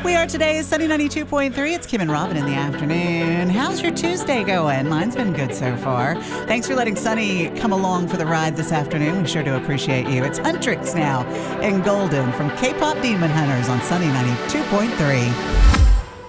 We are today Sunny 92.3. It's Kim and Robin in the afternoon. How's your Tuesday going? Mine's been good so far. Thanks for letting Sunny come along for the ride this afternoon. We sure do appreciate you. It's Huntrix now in Golden from K-Pop Demon Hunters on Sunny 92.3.